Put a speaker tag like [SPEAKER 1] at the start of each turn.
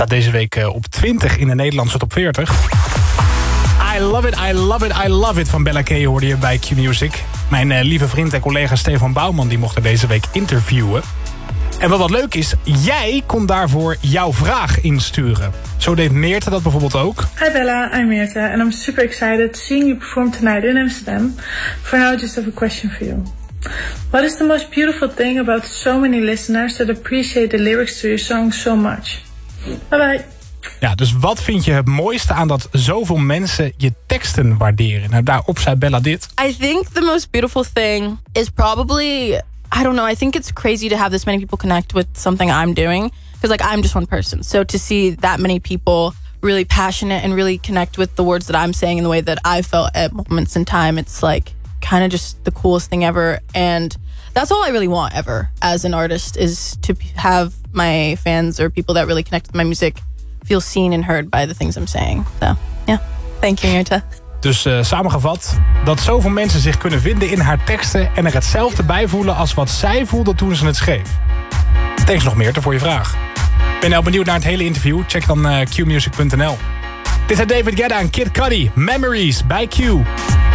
[SPEAKER 1] Staat deze week op 20 in de Nederlandse top 40. I love it, I love it, I love it van Bella K hoorde je bij Q-Music. Mijn lieve vriend en collega Stefan Bouwman die mocht er deze week interviewen. En wat leuk is, jij kon daarvoor jouw vraag insturen. Zo deed Meerte dat bijvoorbeeld ook.
[SPEAKER 2] Hi Bella, I'm Meerte and I'm super excited seeing you perform tonight in Amsterdam. For now, I just have a question for you. What is the most beautiful thing about so many listeners that appreciate the lyrics to your song so much? Bye bye.
[SPEAKER 1] Ja, dus wat vind je het mooiste aan dat zoveel mensen je teksten waarderen? Nou, daarop zei Bella dit.
[SPEAKER 3] I think the most beautiful thing is probably, I don't know, I think it's crazy to have this many people connect with something I'm doing. Because like I'm just one person. So to see that many people really passionate and really connect with the words that I'm saying in the way that I felt at moments in time, it's like kind of just the coolest thing ever. And that's all I really want ever as an artist, is to have my fans or people that really connect with my music feel seen and heard by the things I'm saying. So yeah, thank you, Meerte.
[SPEAKER 1] Dus samengevat, dat zoveel mensen zich kunnen vinden in haar teksten en er hetzelfde bij voelen als wat zij voelde toen ze het schreef. Thanks nog Meerte voor je vraag. Ben je nou benieuwd naar het hele interview? Check dan qmusic.nl. Dit is David Guetta en Kid Cudi, Memories bij Q.